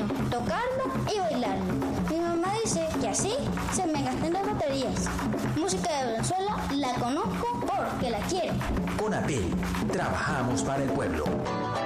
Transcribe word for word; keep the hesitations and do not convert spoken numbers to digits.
tocarlo y bailarlo. Mi mamá dice que así se me gastan las baterías. Música de Venezuela la conozco porque la quiero. Conapel, trabajamos para el pueblo.